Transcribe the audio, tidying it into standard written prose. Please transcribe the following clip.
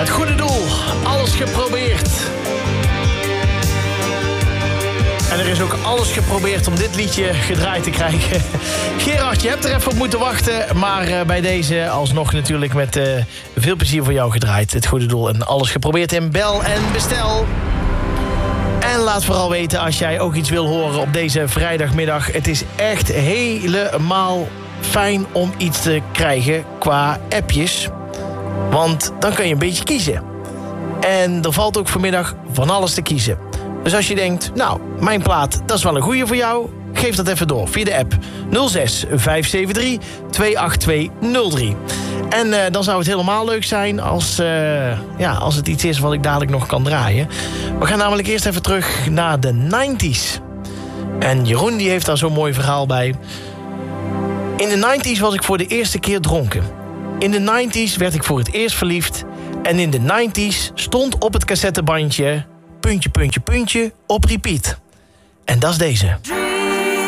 Het goede doel, alles geprobeerd. En er is ook alles geprobeerd om dit liedje gedraaid te krijgen. Gerard, je hebt er even op moeten wachten. Maar bij deze alsnog natuurlijk met veel plezier voor jou gedraaid. Het goede doel en alles geprobeerd in Bel en Bestel. En laat vooral weten als jij ook iets wil horen op deze vrijdagmiddag. Het is echt helemaal fijn om iets te krijgen qua appjes. Want dan kun je een beetje kiezen. En er valt ook vanmiddag van alles te kiezen. Dus als je denkt, nou, mijn plaat, dat is wel een goeie voor jou, geef dat even door via de app 06 573 28203. En dan zou het helemaal leuk zijn als het iets is wat ik dadelijk nog kan draaien. We gaan namelijk eerst even terug naar de 90s. En Jeroen die heeft daar zo'n mooi verhaal bij. In de 90s was ik voor de eerste keer dronken. In de 90s werd ik voor het eerst verliefd. En in de 90s stond op het cassettebandje puntje, puntje, puntje op repeat. En dat is deze.